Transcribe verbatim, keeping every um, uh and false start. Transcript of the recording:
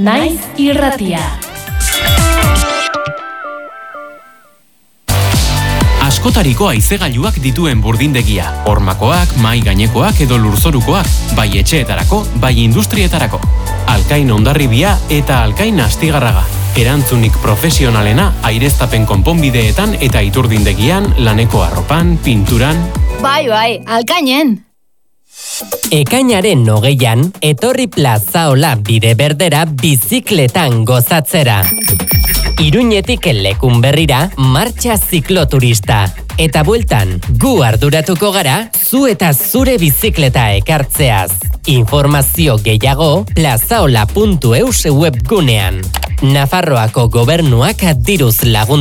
Naiz Irratia. Askotariko haizegailuak dituen burdindegia. Hormakoak, mai gainekoak edo lurzorukoak, bai etxeetarako, bai industrietarako. Alkain Hondarribia eta Alkain Astigarraga. Erantzunik profesionalena aireztapen konponbideetan eta iturdindegian, laneko arropan, pinturan. Bai, bai, Alkainen! Ekainaren hogeian, etorri plazaola bide berdera bizikletan gozatzera. Iruñetik lekun berrira, martxa zikloturista. Eta bueltan, gu arduratuko gara, zu eta zure bizikleta ekartzeaz. Informazio gehiago, plazaola puntu eus webgunean. Nafarroako gobernuak diruz lagun